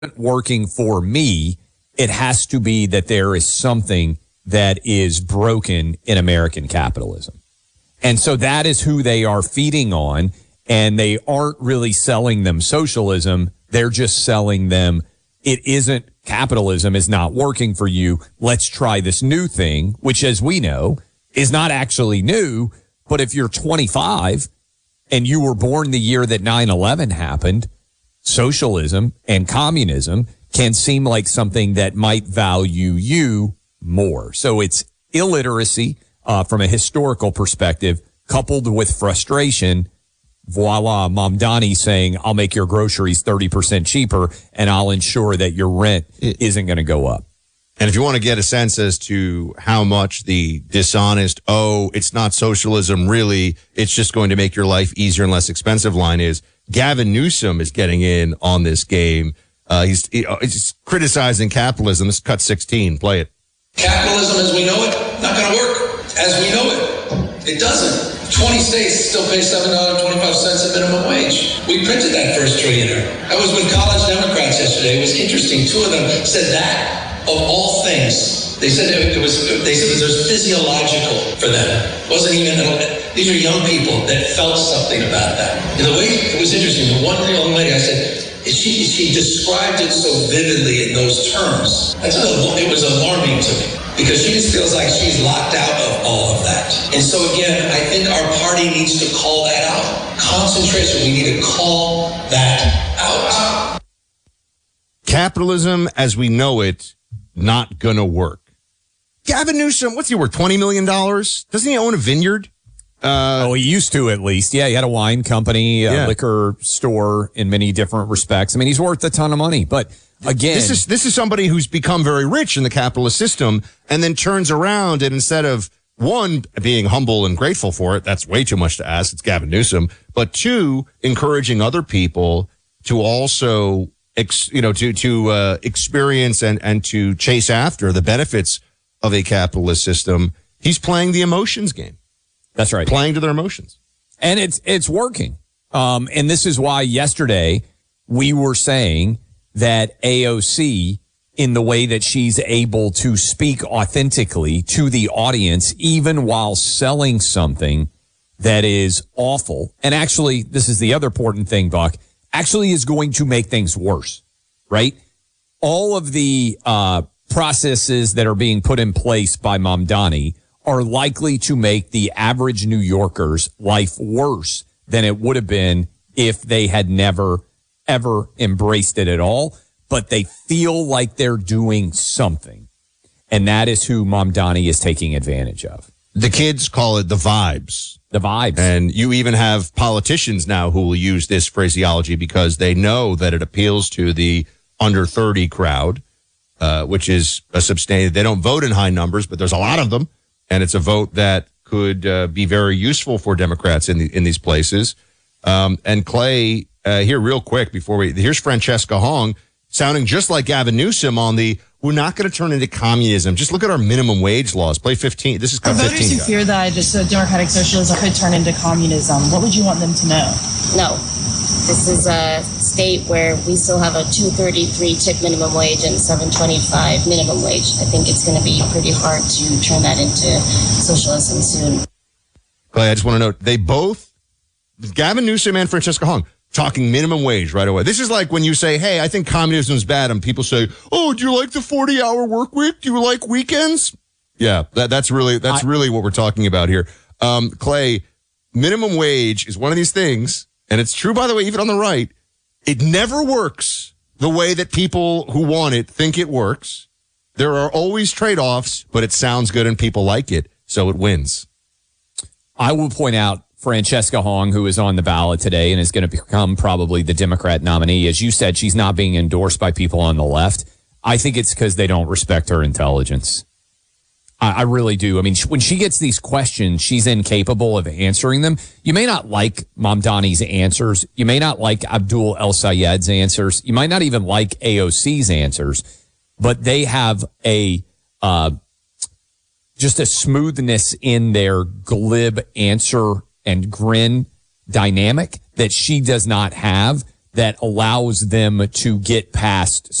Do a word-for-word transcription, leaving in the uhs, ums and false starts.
working for me, it has to be that there is something that is broken in American capitalism. And so that is who they are feeding on, and they aren't really selling them socialism. They're just selling them, it isn't, capitalism is not working for you. Let's try this new thing, which, as we know, is not actually new. But if you're twenty-five and you were born the year that nine eleven happened, socialism and communism can seem like something that might value you more. So it's illiteracy uh, from a historical perspective, coupled with frustration. Voila, Mamdani saying, I'll make your groceries thirty percent cheaper and I'll ensure that your rent isn't going to go up. And if you want to get a sense as to how much the dishonest, oh, it's not socialism, really, it's just going to make your life easier and less expensive line is, Gavin Newsom is getting in on this game. Uh, he's, he's criticizing capitalism. This is cut sixteen. Play it. Capitalism as we know it, not going to work as we know it. It doesn't. twenty states still pay seven dollars and twenty-five cents a minimum wage. We printed that first trillionaire. I was with college Democrats yesterday. It was interesting. Two of them said that, of all things, they said it was, they said it was physiological for them. It wasn't even, these are young people that felt something about that. And the way, it was interesting. The one young lady, I said, she, she described it so vividly in those terms. That's a, it was alarming to me because she just feels like she's locked out of all of that. And so again, I think our party needs to call that out. Concentration, we need to call that out. Capitalism as we know it, not gonna work. Gavin Newsom, what's he worth? twenty million dollars? Doesn't he own a vineyard? Uh, oh, he used to, at least. Yeah, he had a wine company, a yeah. liquor store in many different respects. I mean, he's worth a ton of money. But again, this is this is somebody who's become very rich in the capitalist system and then turns around and instead of, one, being humble and grateful for it, that's way too much to ask. It's Gavin Newsom. But two, encouraging other people to also, ex, you know, to to uh, experience and and to chase after the benefits of a capitalist system. He's playing the emotions game. That's right. Playing to their emotions. And it's it's working. Um, and this is why yesterday we were saying that A O C, in the way that she's able to speak authentically to the audience, even while selling something that is awful. And actually, this is the other important thing, Buck, actually is going to make things worse, right? All of the uh, processes that are being put in place by Mamdani are likely to make the average New Yorker's life worse than it would have been if they had never, ever embraced it at all. But they feel like they're doing something. And that is who Mamdani is taking advantage of. The kids call it the vibes. The vibes. And you even have politicians now who will use this phraseology because they know that it appeals to the under thirty crowd, uh, which is a substantial. They don't vote in high numbers, but there's a lot of them. And it's a vote that could uh, be very useful for Democrats in the, in these places. Um, and Clay, uh, here real quick before we, here's Francesca Hong sounding just like Gavin Newsom on the, we're not going to turn into communism. Just look at our minimum wage laws. Play fifteen. This is cut For voters fifteen. who fear that just uh, democratic socialism could turn into communism, what would you want them to know? No. This is a state where we still have a two thirty-three tip minimum wage and seven twenty-five minimum wage. I think it's going to be pretty hard to turn that into socialism soon. Clay, I just want to note, they both, Gavin Newsom and Francesca Hong, talking minimum wage right away. This is like when you say, hey, I think communism is bad, and people say, oh, do you like the forty-hour work week? Do you like weekends? Yeah, that, that's really that's I, really what we're talking about here. Um, Clay, minimum wage is one of these things, and it's true, by the way, even on the right, it never works the way that people who want it think it works. There are always trade-offs, but it sounds good and people like it, so it wins. I will point out Francesca Hong, who is on the ballot today and is going to become probably the Democrat nominee. As you said, she's not being endorsed by people on the left. I think it's because they don't respect her intelligence. I, I really do. I mean, when she gets these questions, she's incapable of answering them. You may not like Mamdani's answers. You may not like Abdul El Sayed's answers. You might not even like A O C's answers, but they have a uh, just a smoothness in their glib answer and grin dynamic that she does not have, that allows them to get past